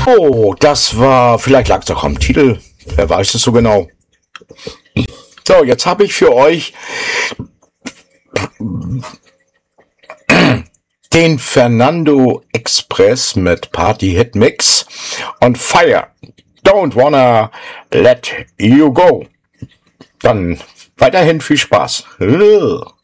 Oh, das war, vielleicht lag es auch am Titel, wer weiß es so genau. So, jetzt habe ich für euch den Fernando Express mit Party Hit Mix und Fire. Don't wanna let you go. Dann weiterhin viel Spaß.